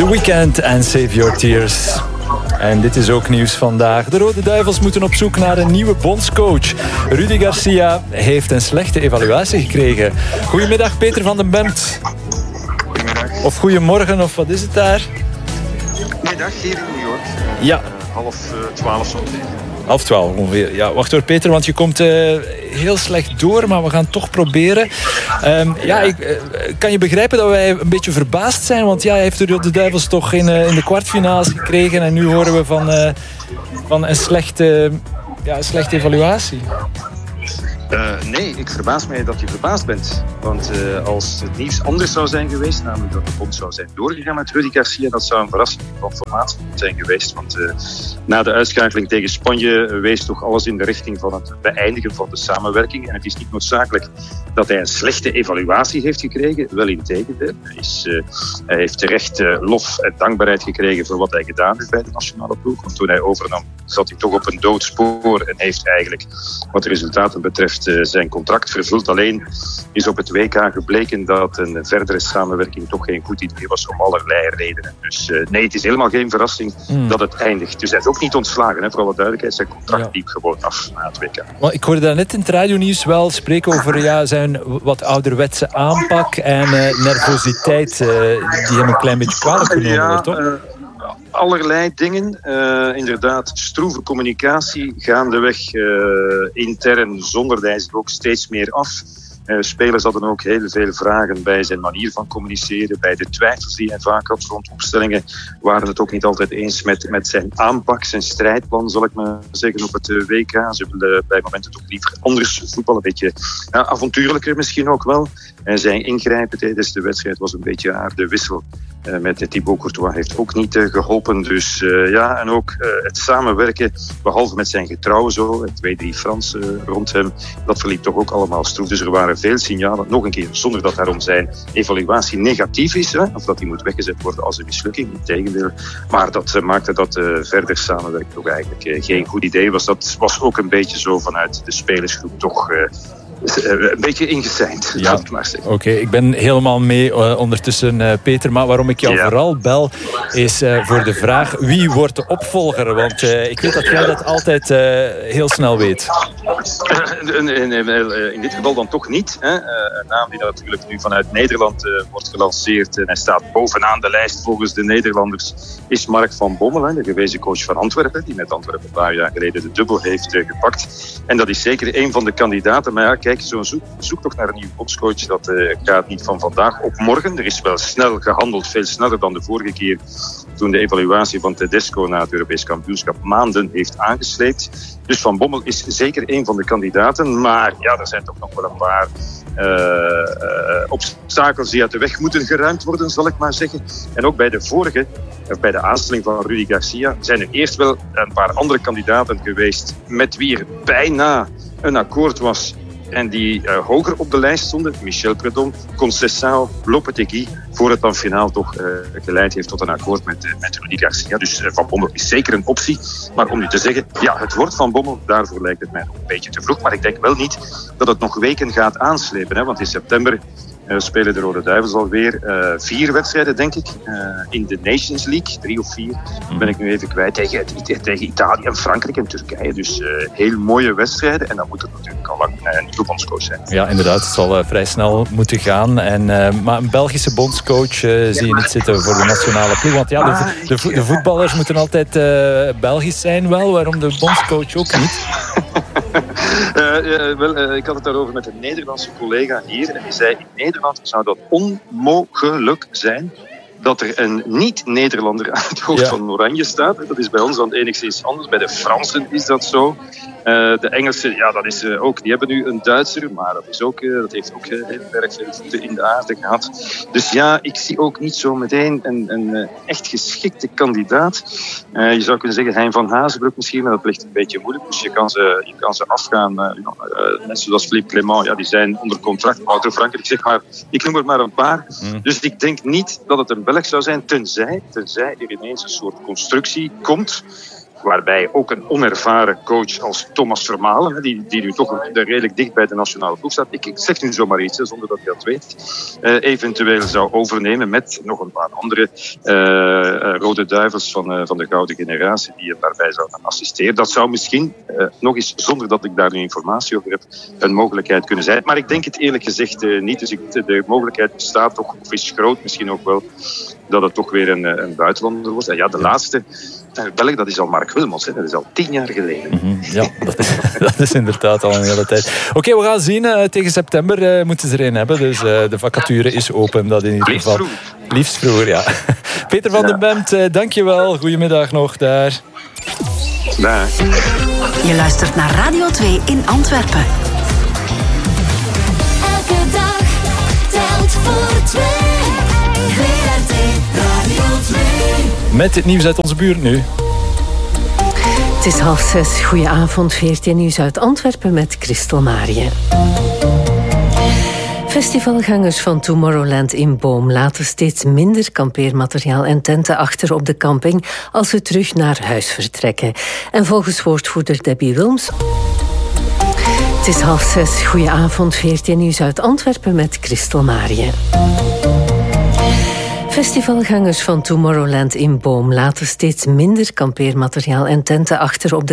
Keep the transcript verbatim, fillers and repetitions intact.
The Weeknd en Save Your Tears. En dit is ook nieuws vandaag. De Rode Duivels moeten op zoek naar een nieuwe bondscoach. Rudy Garcia heeft een slechte evaluatie gekregen. Goedemiddag, Peter van den Bemt. Goedemiddag. Of goedemorgen, of wat is het daar? Middag hier in New York. Ja. Uh, half uh, twaalf zo ongeveer. Half twaalf ongeveer. Ja, wacht hoor, Peter, want je komt uh, heel slecht door, maar we gaan toch proberen. Um, ja, ik, uh, kan je begrijpen dat wij een beetje verbaasd zijn? Want ja, hij heeft de Duivels toch in, uh, in de kwartfinales gekregen en nu horen we van, uh, van een slechte, ja, een slechte evaluatie. Uh, nee, ik verbaas mij dat je verbaasd bent. Want uh, als het nieuws anders zou zijn geweest, namelijk dat de bond zou zijn doorgegaan met Rudy Garcia, dat zou een verrassing van formaat zijn geweest. Want uh, na de uitschakeling tegen Spanje wees toch alles in de richting van het beëindigen van de samenwerking. En het is niet noodzakelijk dat hij een slechte evaluatie heeft gekregen. Wel in tegendeel. Hij, is, uh, hij heeft terecht uh, lof en dankbaarheid gekregen voor wat hij gedaan heeft bij de nationale ploeg. Want toen hij overnam, zat hij toch op een dood spoor en heeft eigenlijk, wat de resultaten betreft, zijn contract vervuld. Alleen is op het W K gebleken dat een verdere samenwerking toch geen goed idee was om allerlei redenen. Dus uh, nee, het is helemaal geen verrassing mm. dat het eindigt. Dus hij is ook niet ontslagen, hè, voor alle duidelijkheid. Zijn contract ja. liep gewoon af na het W K. Maar ik hoorde daarnet in het radionieuws wel spreken over ja, zijn wat ouderwetse aanpak en uh, nervositeit uh, die hem een klein beetje kwalijk genomen ja, wordt, toch? Uh, Allerlei dingen. Uh, inderdaad, stroeve communicatie, gaandeweg uh, intern zonderde hij zich ook steeds meer af. Uh, spelers hadden ook heel veel vragen bij zijn manier van communiceren, bij de twijfels die hij vaak had rond opstellingen, waren het ook niet altijd eens met, met zijn aanpak, zijn strijdplan, zal ik maar zeggen, op het uh, W K. Ze willen bij momenten toch liever anders voetbal, een beetje ja, avontuurlijker misschien ook wel. En zijn ingrijpen tijdens de wedstrijd was een beetje haar de wissel. Uh, met Thibaut Courtois heeft ook niet uh, geholpen. Dus uh, ja, en ook uh, het samenwerken, behalve met zijn getrouwen zo, twee, drie Fransen uh, rond hem, dat verliep toch ook allemaal stroef. Dus er waren veel signalen, nog een keer, zonder dat daarom zijn evaluatie negatief is, hè, of dat die moet weggezet worden als een mislukking, integendeel. Maar dat uh, maakte dat uh, verder samenwerken toch eigenlijk uh, geen goed idee was. Dat was ook een beetje zo vanuit de spelersgroep toch... Uh, een beetje ingeseind, ja, Oké, okay. Ik ben helemaal mee uh, ondertussen, uh, Peter. Maar waarom ik jou ja. vooral bel, is uh, voor de vraag wie wordt de opvolger? Want uh, ik weet dat jij dat altijd uh, heel snel weet. In, in, in dit geval dan toch niet. Hè. Een naam die natuurlijk nu vanuit Nederland uh, wordt gelanceerd en hij staat bovenaan de lijst volgens de Nederlanders, is Mark van Bommel, hè, de gewezen coach van Antwerpen, die met Antwerpen een paar jaar geleden de dubbel heeft uh, gepakt. En dat is zeker een van de kandidaten. Maar ja, kijk, zo'n zoek, zoektocht naar een nieuwe bondscoach, dat uh, gaat niet van vandaag op morgen. Er is wel snel gehandeld, veel sneller dan de vorige keer, toen de evaluatie van Tedesco na het Europees kampioenschap maanden heeft aangesleept. Dus Van Bommel is zeker een van de kandidaten, maar ja, er zijn toch nog wel een paar uh, uh, obstakels die uit de weg moeten geruimd worden, zal ik maar zeggen. En ook bij de vorige, of bij de aanstelling van Rudy Garcia, zijn er eerst wel een paar andere kandidaten geweest met wie er bijna een akkoord was en die uh, hoger op de lijst stonden. Michel Predom, Conceição, Lopetegui, voor het dan finaal toch uh, geleid heeft tot een akkoord met, uh, met Rudy Garcia. Dus uh, Van Bommel is zeker een optie. Maar om nu te zeggen, ja, het wordt Van Bommel, daarvoor lijkt het mij nog een beetje te vroeg. Maar ik denk wel niet dat het nog weken gaat aanslepen. Hè? Want in september uh, spelen de Rode Duivels alweer uh, vier wedstrijden, denk ik, uh, in de Nations League. Drie of vier, ben ik nu even kwijt, tegen, tegen Italië en Frankrijk en Turkije. Dus uh, heel mooie wedstrijden. En dan moet het natuurlijk al lang uh, een nieuwe bondscoach zijn. Ja, inderdaad. Het zal uh, vrij snel moeten gaan. En, uh, maar een Belgische bondscoach uh, zie je niet zitten voor de nationale ploeg. Want ja, de, de, de, de voetballers moeten altijd uh, Belgisch zijn wel. Waarom de bondscoach ook niet? Uh, uh, wel, uh, ik had het daarover met een Nederlandse collega hier. En die zei, in Nederland zou dat onmogelijk zijn dat er een niet-Nederlander aan het hoofd ja. van Oranje staat. Dat is bij ons dan enigszins anders. Bij de Fransen is dat zo. Uh, de Engelsen, ja, dat is uh, ook. Die hebben nu een Duitser, maar dat, is ook, uh, dat heeft ook uh, heel erg veel voeten in de aarde gehad. Dus ja, ik zie ook niet zo meteen een, een uh, echt geschikte kandidaat. Uh, je zou kunnen zeggen Hein van Hazenbroek misschien, maar dat ligt een beetje moeilijk. Dus je kan ze, je kan ze afgaan. Uh, uh, mensen zoals Philippe Clement, ja, die zijn onder contract. Wouter Frankrijk, zeg maar, ik noem er maar een paar. Mm. Dus ik denk niet dat het een Belg zou zijn, tenzij, tenzij er ineens een soort constructie komt Waarbij ook een onervaren coach als Thomas Vermaelen, die, die nu toch redelijk dicht bij de nationale ploeg staat, ik, ik zeg nu zomaar iets, zonder dat je dat weet, uh, eventueel zou overnemen met nog een paar andere uh, uh, rode duivels van, uh, van de gouden generatie die hem daarbij zouden assisteren. Dat zou misschien, uh, nog eens zonder dat ik daar nu informatie over heb, een mogelijkheid kunnen zijn. Maar ik denk het eerlijk gezegd uh, niet. Dus ik, de mogelijkheid bestaat toch, of is groot misschien ook wel, dat het toch weer een, een buitenlander wordt. En ja, de laatste uh, Belg, dat is al Mark Wilmots. Hè. Dat is al tien jaar geleden. Mm-hmm. Ja, dat is, dat is inderdaad al een hele tijd. Oké, okay, we gaan zien. Uh, tegen september uh, moeten ze er een hebben. Dus uh, de vacature is open. Dat in ieder Liefst geval. vroeg. Liefst vroeger, ja. Peter van ja. den Bemt, uh, dankjewel. Goedemiddag nog daar. Dag. Je luistert naar Radio twee in Antwerpen. Elke dag telt voor twee. V R T Radio twee. Met het nieuws uit onze buurt nu. Het is half zes. Goedenavond, V R T Nieuws uit Antwerpen met Christel Marië. Festivalgangers van Tomorrowland in Boom laten steeds minder kampeermateriaal en tenten achter op de camping als ze terug naar huis vertrekken. En volgens woordvoerder Debbie Wilms... Het is half zes. Goedenavond, V R T Nieuws uit Antwerpen met Christel Marië. Festivalgangers van Tomorrowland in Boom laten steeds minder kampeermateriaal en tenten achter op de